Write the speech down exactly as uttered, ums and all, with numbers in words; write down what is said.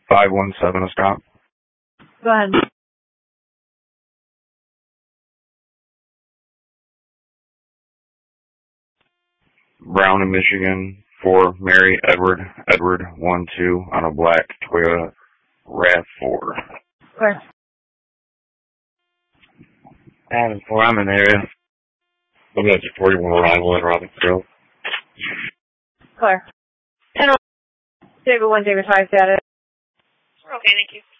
five one seven a stop. Go ahead. Brown in Michigan for Mary Edward Edward one two on a black Toyota RAV four. Clear. Adam four, I'm in the area. I'm at forty-one arrival in Robin Grove. Clear. ten David one, David five, status. Okay, thank you.